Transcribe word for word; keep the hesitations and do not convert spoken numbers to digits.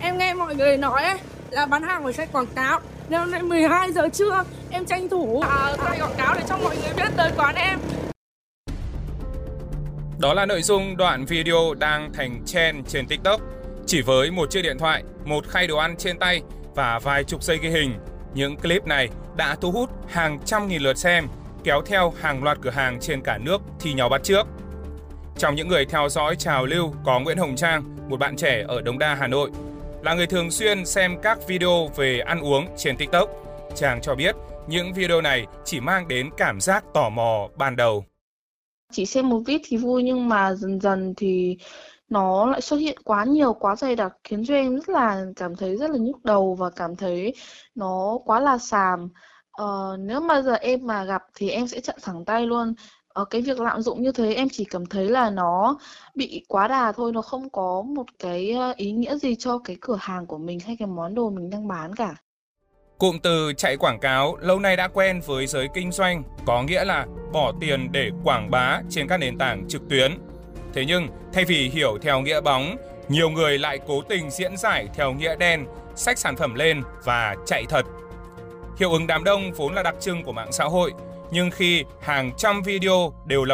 Em nghe mọi người nói ấy, là bán hàng phải chạy quảng cáo. Nên hôm nay mười hai giờ trưa em tranh thủ à, chạy quảng cáo để cho mọi người biết tới quán em. Đó là nội dung đoạn video đang thành trend trên TikTok. Chỉ với một chiếc điện thoại, một khay đồ ăn trên tay và vài chục giây ghi hình, những clip này đã thu hút hàng trăm nghìn lượt xem, kéo theo hàng loạt cửa hàng trên cả nước thi nhau bắt chước. Trong những người theo dõi trào lưu có Nguyễn Hồng Trang, một bạn trẻ ở Đống Đa, Hà Nội. Là người thường xuyên xem các video về ăn uống trên TikTok, Trang cho biết những video này chỉ mang đến cảm giác tò mò ban đầu. Chỉ xem một vít thì vui nhưng mà dần dần thì nó lại xuất hiện quá nhiều, quá dày đặc khiến cho em rất là cảm thấy rất là nhức đầu và cảm thấy nó quá là xàm. Ờ, nếu mà giờ em mà gặp thì em sẽ chặn thẳng tay luôn. Ờ, cái việc lạm dụng như thế em chỉ cảm thấy là nó bị quá đà thôi, nó không có một cái ý nghĩa gì cho cái cửa hàng của mình hay cái món đồ mình đang bán cả. Cụm từ chạy quảng cáo lâu nay đã quen với giới kinh doanh, có nghĩa là bỏ tiền để quảng bá trên các nền tảng trực tuyến. Thế nhưng, thay vì hiểu theo nghĩa bóng, nhiều người lại cố tình diễn giải theo nghĩa đen, xách sản phẩm lên và chạy thật. Hiệu ứng đám đông vốn là đặc trưng của mạng xã hội, nhưng khi hàng trăm video đều lặp